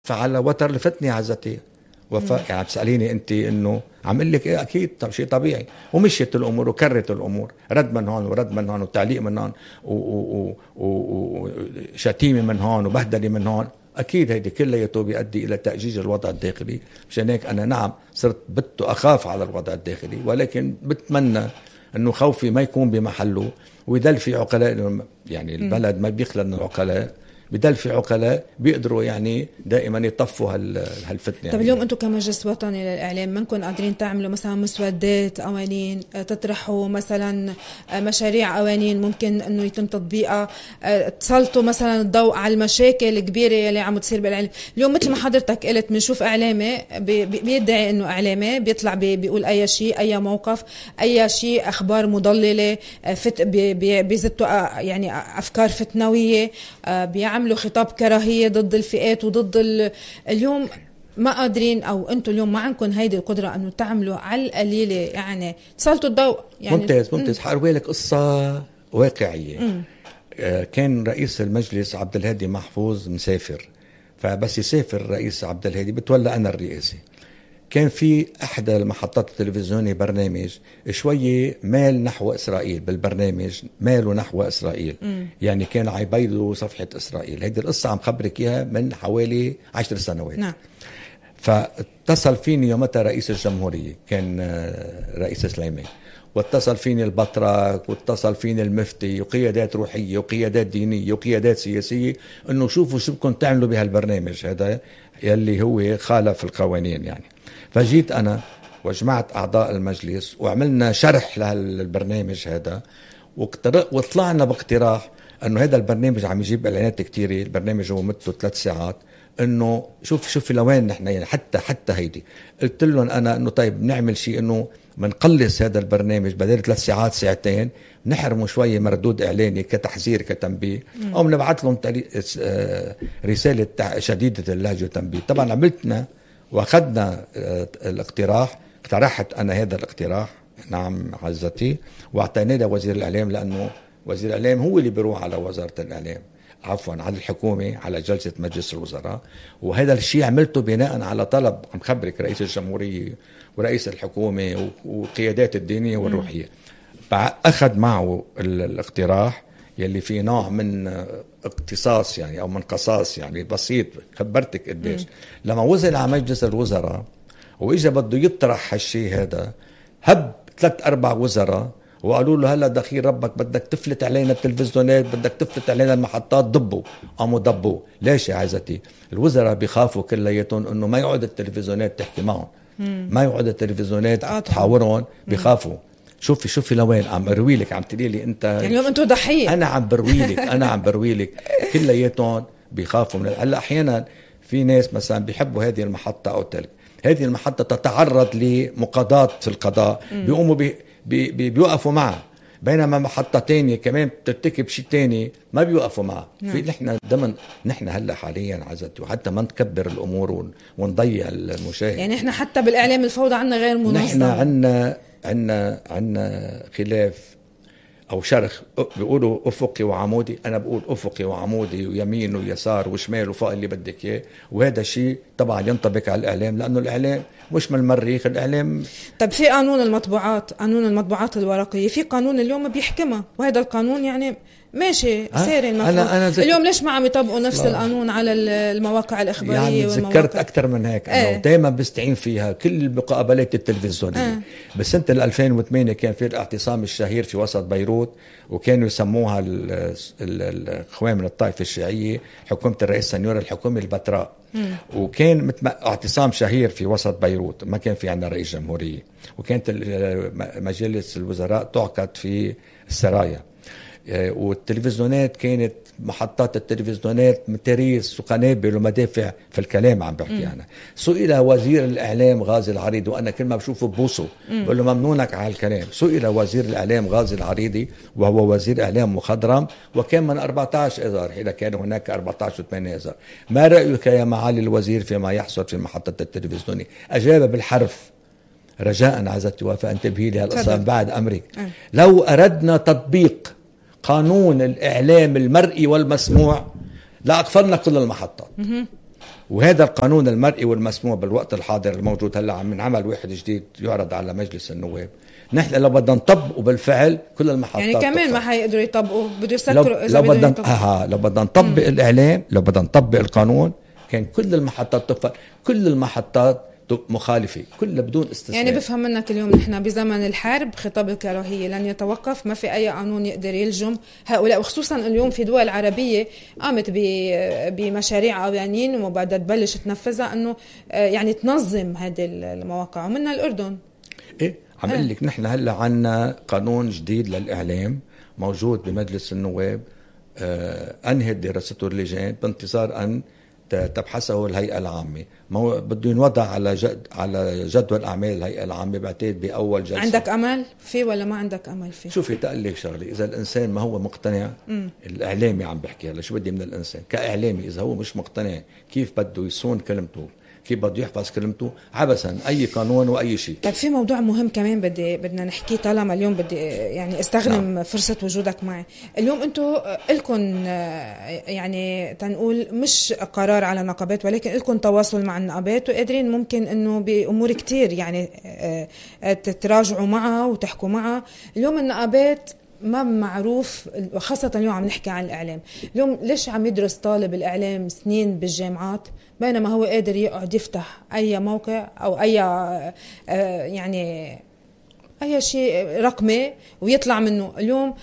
فعلى وتر لفتني عزتي وفاء. يعني بتسأليني انت انه عم لك ايه؟ اكيد شيء طبيعي. ومشيت الامور وكرت الامور، رد من هون ورد من هون وتعليق من هون وشتيمه من هون وبهدله من هون. اكيد هيدي كلياته بيؤدي الى تأجيج الوضع الداخلي. مشان هيك انا نعم صرت اخاف على الوضع الداخلي، ولكن بتمنى انه خوفي ما يكون بمحله ويدل في عقلاء. يعني البلد ما بيخلى من العقلاء، بدل في عقلاء بيقدروا يعني دائما يطفوا هالفتنة. طب اليوم انتم كمجلس وطني للإعلام منكم قادرين تعملوا مثلا مسودات قوانين، تطرحوا مثلا مشاريع قوانين ممكن انه يتم تطبيقها، تسلطوا مثلا الضوء على المشاكل الكبيرة اللي عم تصير بالإعلام؟ اليوم مثل ما حضرتك قلت بنشوف إعلامي بيدعي انه إعلامي بيطلع بيقول اي شيء، اي موقف، اي شيء، اخبار مضللة، بيزتوا يعني افكار فتنوية، بيعملوا خطاب كراهية ضد الفئات وضد اليوم ما قادرين، او انتم اليوم ما عندكم هيدي القدرة انه تعملوا على القليلة يعني تسلطوا الضوء يعني. ممتاز. حأروي لك قصة واقعية. كان رئيس المجلس عبد الهادي محفوظ مسافر، فبس يسافر رئيس عبد الهادي بتولى أنا الرئاسة. كان في أحدى المحطات التلفزيونية برنامج شوية مال نحو إسرائيل، بالبرنامج ماله نحو إسرائيل. يعني كان عيبيدوا صفحة إسرائيل. هيدي القصة عم خبرك إياها من حوالي 10 سنوات. نعم. فاتصل فيني يومتها رئيس الجمهورية، كان رئيس سليمان، واتصل فيني البطرك، واتصل فيني المفتي، وقيادات روحية وقيادات دينية وقيادات سياسية، انه شوفوا شو بدكم تعملوا بهالبرنامج هذا يلي هو خالف القوانين يعني. فجيت أنا وجمعت أعضاء المجلس وعملنا شرح لهالبرنامج هذا، وطلعنا باقتراح أنه هذا البرنامج عم يجيب إعلانات كتيرة. البرنامج هو مدته 3 ساعات. أنه شوف لوين نحن يعني حتى هيدي. قلت لهم أنا أنه طيب نعمل شيء أنه منقلص هذا البرنامج بدل 3 ساعات 2 ساعات، نحرمه شوية مردود إعلاني كتحذير كتنبيه، أو نبعث لهم رسالة شديدة اللهجة وتنبيه. طبعا عملتنا واخذنا الاقتراح، اقترحت انا هذا الاقتراح نعم عزتي، واعطيناه لوزير الاعلام، لانه وزير الاعلام هو اللي بيروح على وزارة الاعلام، عفوا على الحكومة، على جلسة مجلس الوزراء. وهذا الشيء عملته بناء على طلب عم خبرك رئيس الجمهورية ورئيس الحكومة وقيادات الدينية والروحية. فأخذ معه الاقتراح يلي فيه نوع من اقتصاص يعني، او من قصاص يعني بسيط. خبرتك قديش لما وصل على مجلس الوزراء واجا بده يطرح هالشيء هذا، هب 3-4 وزراء وقالوا له هلا دخيل ربك بدك تفلت علينا التلفزيونات، بدك تفلت علينا المحطات، ضبوا. قاموا ضبوا. ليش يا عزتي؟ الوزراء بيخافوا كلياتهم انه ما يقعد التلفزيونات تحكي معهم، ما يقعد التلفزيونات تحاورهم، بيخافوا. شوفي لوين عم بروي لك، عم تقولي لي انت يعني اليوم انتم ضحيه. انا عم بروي لك كلياتهم بيخافوا من هلا. احيانا في ناس مثلا بيحبوا هذه المحطه او تلك، هذه المحطه تتعرض لمقاضاه في القضاء، بيقوموا بيوقفوا معها، بينما محطه تانية كمان بترتكب شيء تاني ما بيوقفوا معها. في نحن ضمن نحن هلا حاليا عزتي، وحتى ما نكبر الامور ونضيع المشاهد. يعني احنا حتى بالاعلام الفوضى عنا غير منظم. نحن عنا خلاف او شرخ، بيقولوا افقي وعمودي، انا بقول افقي وعمودي ويمين ويسار وشمال وفوق اللي بدك اياه. وهذا الشيء طبعا ينطبق على الاعلام، لانه الاعلام مش من المريخ. الاعلام طب في قانون المطبوعات الورقيه، في قانون اليوم بيحكمها، وهذا القانون يعني ماشي ساري المفروض. اليوم ليش ما عم يطبقوا نفس القانون على المواقع الإخبارية يعني ذكرت أكثر من هيك. أنا دائما بستعين فيها كل المقابلات التلفزيونية. بسنة 2008 كان في الاعتصام الشهير في وسط بيروت، وكانوا يسموها الإخوان من الطائفة الشيعية حكومة الرئيس سنيور، الحكومة البتراء. وكان اعتصام شهير في وسط بيروت، ما كان في عندنا رئيس جمهورية، وكانت مجلس الوزراء تعقد في السرايا. والتلفزيونات كانت محطات التلفزيونات متاريس وقنابل ومدافع في الكلام عم بحكي أنا. سئل وزير الإعلام غازي العريضي، وأنا كل ما بشوفه ببوسه بقول له ممنونك على الكلام. سئل وزير الإعلام غازي العريضي وهو وزير إعلام مخضرم، وكان من 14 إذار، إذا كان هناك 14 و8 إذار. ما رأيك يا معالي الوزير فيما يحصل في محطة التلفزيونية؟ أجاب بالحرف. رجاء عزتي وفاء انتبهي لي هالقصة بعد أمرك. لو أردنا تطبيق قانون الإعلام المرئي والمسموع لأقفلنا كل المحطات. وهذا القانون المرئي والمسموع بالوقت الحاضر الموجود هلا عم نعمل واحد جديد يعرض على مجلس النواب. نحن لو بدنا نطبقه بالفعل كل المحطات يعني كمان ما حيقدروا يطبقوا، بده يسكروا اذا لو بدنا نطبق الاعلام، لو بدنا نطبق القانون كان كل المحطات تقفل، كل المحطات مخالفة كلها بدون استثناء. يعني بفهم منك اليوم نحن بزمن الحرب خطاب الكراهية لن يتوقف، ما في أي قانون يقدر يلجم هؤلاء، وخصوصا اليوم في دول عربية قامت بمشاريع قوانين وبدها تبلش تنفذها أنه يعني تنظم هذه المواقع، ومنها الأردن. إيه عم أقول لك نحن هلا عنا قانون جديد للإعلام موجود بمجلس النواب، أنهت دراسته اللجان بانتظار أن تبحثه الهيئة العامة. بده ينوضع على جدول أعمال الهيئة العامة بعتقد بأول جلسة. عندك أمل فيه ولا ما عندك أمل فيه؟ شوفي تقلك شغلي، إذا الإنسان ما هو مقتنع، الإعلامي عم بحكي هلا شو بدي من الإنسان كإعلامي، إذا هو مش مقتنع كيف بده يصون كلمته، كيف بده يحفظ كلمته، عبثا أي قانون وأي شيء. طيب في موضوع مهم كمان بدنا نحكيه طالما اليوم بدي يعني استخدم فرصة وجودك معي. اليوم انتم لكم يعني تنقول مش قرار على نقابات، ولكن لكم تواصل مع النقابات وقادرين ممكن انه بأمور كتير يعني تتراجعوا معها وتحكوا معها. اليوم النقابات ما معروف، خاصة اليوم عم نحكي عن الإعلام. اليوم ليش عم يدرس طالب الإعلام سنين بالجامعات بينما هو قادر يقعد يفتح أي موقع أو أي يعني أي شيء رقمي ويطلع منه؟ اليوم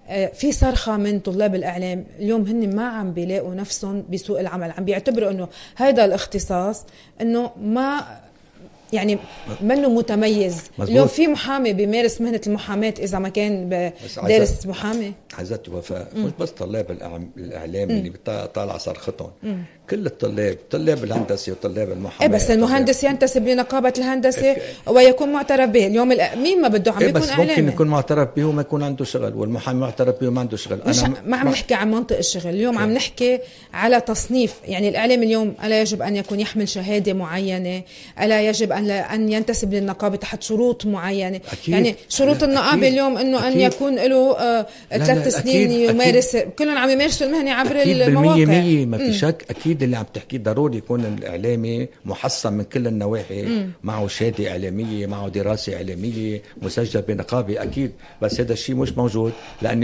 في صرخة من طلاب الإعلام اليوم هن ما عم بيلاقوا نفسهم بسوق العمل، عم بيعتبروا أنه هيدا الاختصاص أنه ما يعني منه متميز. مزبوط. اليوم في محامي بيمارس مهنة المحاماة إذا ما كان دارس محامي. عزت وفاء مش بس طلاب الإعلام اللي طالع صرختهم، كل الطلاب، طلاب الهندسة وطلاب المحاماة. بس المهندس ينتسب لنقابة الهندسة ويكون معترف به. اليوم مين ما بده عم يكون إعلامي، ممكن يكون معترف به وما يكون عنده شغل، والمحامي معترف به وما عنده شغل. مش ما عم نحكي عن منطق الشغل اليوم، عم نحكي على تصنيف. يعني الإعلام اليوم ألا يجب أن يكون يحمل شهادة معينة، ألا يجب أن ينتسب للنقابة تحت شروط معينة. أكيد. يعني شروط النقابة اليوم إنه أن يكون له 3 سنين يمارس، كلهم عم يمارسوا المهنة عبر المواقع. ما في شك. أكيد اللي عم تحكيه ضروري يكون الإعلامي محصن من كل النواحي، معه شهادة إعلامية، معه دراسة إعلامية، مسجل بنقابة. أكيد، بس هذا الشيء مش موجود، لأني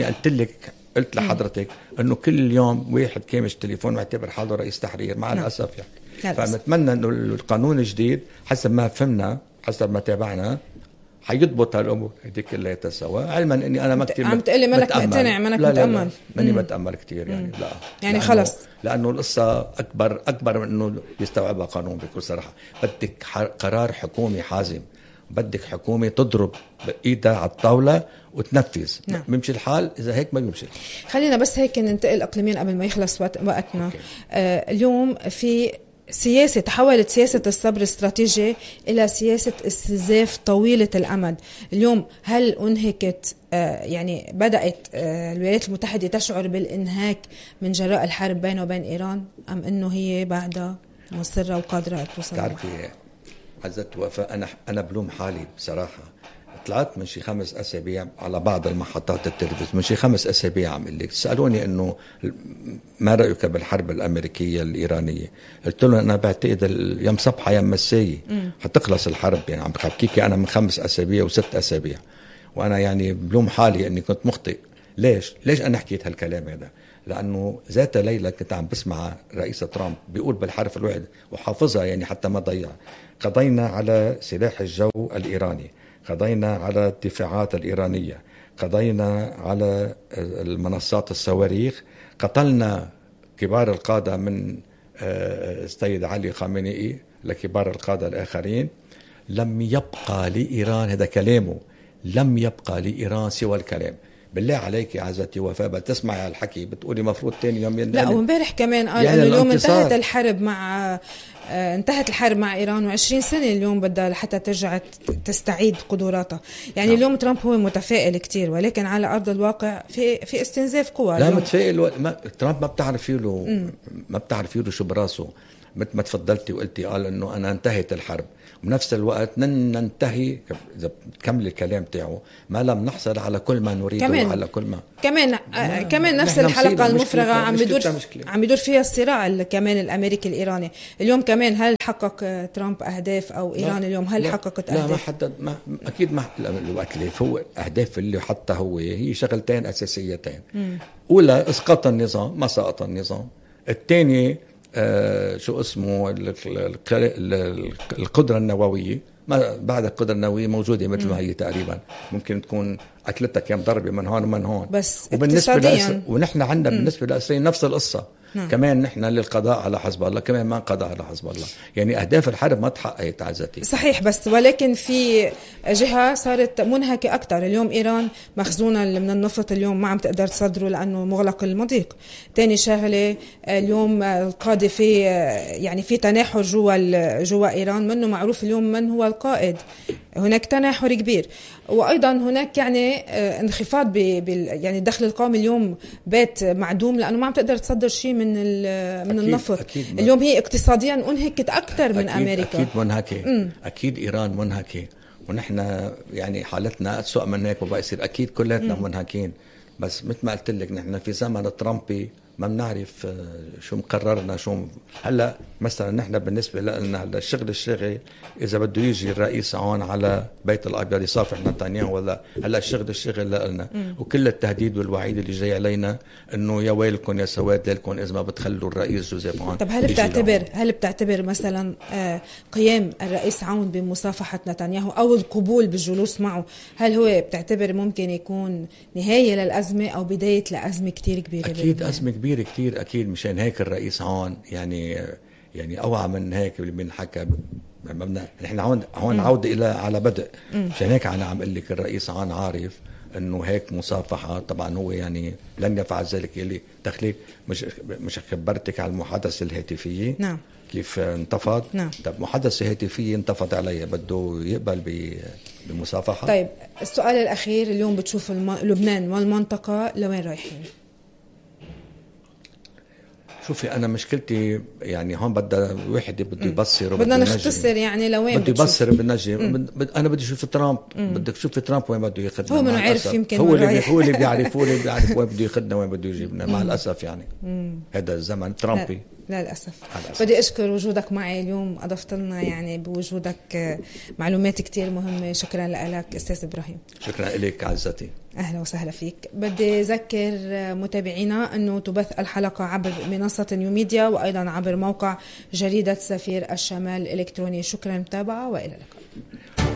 قلت لحضرتك أنه كل يوم واحد كامش تليفون معتبر حاله رئيس تحرير مع الأسف يعني. فنتمنى أنه القانون الجديد حسب ما فهمنا، حسب ما تابعنا، حيضبط هالأمور هذه كلها تسوى، علما أني أنا ما كتير عم تقلي منك مقتنع، منك متأمل. ماني متأمل كتير يعني. لا يعني خلص، لأنه القصة أكبر من أنه يستوعبها قانون. بكل صراحة بدك قرار حكومي حازم، بدك حكومة تضرب بإيدها على الطاولة وتنفذ. بيمشي الحال، إذا هيك ما بيمشي الحال. خلينا بس هيك ننتقل إقليميا قبل ما يخلص وقتنا. اليوم في سياسة، تحولت سياسة الصبر الاستراتيجي إلى سياسة استنزاف طويلة الأمد. اليوم هل أنهكت يعني بدأت الولايات المتحدة تشعر بالإنهاك من جراء الحرب بينه وبين إيران، أم أنه هي بعدها مصرة وقادرة توصل؟ تعرفي عزت وفاء، أنا بلوم حالي بصراحة. طلعت من شي 5 أسابيع على بعض المحطات التلفزيون، من شي 5 أسابيع عم قلك سألوني إنه ما رأيك بالحرب الأمريكية الإيرانية. قلت لهم أنا بعتقد يوم صبحة يوم مساية حتخلص الحرب. يعني عم بحكيكي أنا من 5 أسابيع و6 أسابيع، وأنا يعني بلوم حالي إني كنت مخطئ. ليش أنا حكيت هالكلام هذا؟ لأنه ذات ليلة كنت عم بسمع رئيس ترامب بيقول بالحرف الواحد وحافظها يعني حتى ما ضيع: قضينا على سلاح الجو الإيراني، قضينا على الدفاعات الإيرانية، قضينا على المنصات الصواريخ، قتلنا كبار القادة من السيد علي خامنئي لكبار القادة الآخرين. لم يبقى لإيران، هذا كلامه، لم يبقى لإيران سوى الكلام. بالله عليك يا عزتي وفاء بتسمعي هالحكي بتقولي مفروض تاني يوم لا، ومبارح كمان قال يعني اليوم انتهت الحرب مع إيران، و20 سنة اليوم بدها لحتى ترجع تستعيد قدراتها. يعني اليوم ترامب هو متفائل كتير، ولكن على أرض الواقع في استنزاف قوى. لا متفائل ترامب ما بتعرفي له شو براسه. مثل ما تفضلتي وقلتي قال انه انا انتهت الحرب، بنفس الوقت ننتهي اذا بتكمل الكلام تاعه ما لم نحصل على كل ما نريده وعلى كل ما كمان نفس الحلقه المفرغه عم بيدور فيها الصراع كمان الامريكي الايراني اليوم. كمان هل حقق ترامب اهداف او ايران اليوم هل حققت اهداف؟ لا ما حدد، اكيد ما الوقت اللي فوق اهداف اللي حتى هو هي شغلتين اساسيتين. اولى اسقاط النظام، ما سقط النظام. الثاني شو اسمه القدرة النووية. ما بعد القدرة النووية موجودة مثل ما هي تقريبا، ممكن تكون أكلتها كم ضربة من هون ومن هون. بس وبالنسبة ونحن عندنا بالنسبة لإسرائيل نفس القصة. كمان نحن للقضاء على حزب الله، كمان ما قضى على حزب الله. يعني أهداف الحرب ما تحققت عزتي. صحيح، بس ولكن في جهة صارت منهكة أكتر. اليوم إيران مخزونة من النفط اليوم ما عم تقدر تصدره لأنه مغلق المضيق. تاني شغلة اليوم القادة في يعني في تناحر جوا إيران، منه معروف اليوم من هو القائد. هناك تناحر كبير، وأيضا هناك يعني انخفاض يعني الدخل القومي اليوم بات معدوم لأنه ما عم تقدر تصدر شيء من النفط. اليوم هي اقتصاديا انهكت أكثر من أمريكا. أكيد منهكة. أكيد إيران منهكة، ونحن يعني حالتنا أسوأ من هيك وبقى يصير أكيد كلاتنا منهكين. بس مثل ما قلت لك نحن في زمن ترامبي ما بنعرف شو مقررنا شو. هلا مثلا نحن بالنسبه لنا هلا الشغل اذا بده يجي الرئيس هون على بيت الابيض يصافح نتنياهو ولا هلا الشغل لنا، وكل التهديد والوعيد اللي جاي علينا انه يا ويلكم يا سواد لكم اذا ما بتخلوا الرئيس جوزيف عون. طب هل بتعتبر مثلا قيام الرئيس عون بمصافحه نتنياهو او القبول بالجلوس معه، هل هو بتعتبر ممكن يكون نهايه للازمه او بدايه لازمه كتير كبيره؟ اكيد ازمه كبيره كتير اكيد. مشان هيك الرئيس عون يعني اوعى من هيك اللي بنحكى. نحن هون عودة الى على بدء. مشان هيك انا عم اقول لك الرئيس عون عارف انه هيك مصافحه. طبعا هو يعني لن يفعل ذلك. اللي تخليك مش خبرتك على المحادثه الهاتفيه. نعم. كيف انتفض. نعم. طب محادثه هاتفيه انتفض عليها، بده يقبل بمصافحه. طيب السؤال الاخير، اليوم بتشوف لبنان والمنطقه لوين رايحين؟ شوفي أنا مشكلتي يعني هون واحد بده يبصر بدنا نختصر يعني لوين بده يبصر بالنجي. أنا بدي أشوف ترامب. بدك تشوفي ترامب وين بده ياخذنا. هو منو عارف يمكن هو اللي بيعرف وين بده ياخذنا وين بده يجيبنا. مع الأسف يعني هذا الزمن ترامبي. لا للأسف. بدي أشكر وجودك معي اليوم، أضفت لنا يعني بوجودك معلومات كتير مهمة. شكرا لك أستاذ إبراهيم. شكرا لك عزتي. أهلا وسهلا فيك. بدي أذكر متابعينا أنه تبث الحلقة عبر منصة نيو ميديا وأيضا عبر موقع جريدة سفير الشمال الإلكتروني. شكرا متابعة وإلى اللقاء.